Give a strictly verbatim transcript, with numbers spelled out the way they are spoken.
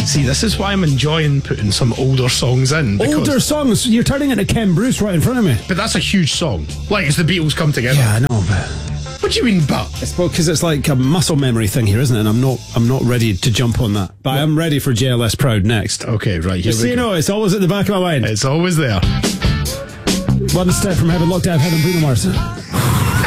See, this is why I'm enjoying putting some older songs in. Older songs? You're turning into Ken Bruce right in front of me. But that's a huge song. Like, it's the Beatles come together. Yeah, I know, but... What do you mean, but? It's because it's like a muscle memory thing here, isn't it? And I'm not I'm not ready to jump on that. But I am ready for J L S Proud next. Okay, right, here Just we so you go. know, it's always at the back of my mind. It's always there. One step from heaven, locked out heaven, Bruno Mars.